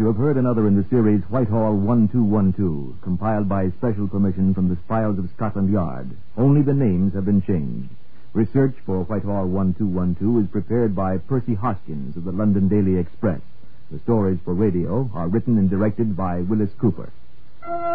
You have heard another in the series Whitehall 1212, compiled by special permission from the Files of Scotland Yard. Only the names have been changed. Research for Whitehall 1212 is prepared by Percy Hoskins of the London Daily Express. The stories for radio are written and directed by Willis Cooper.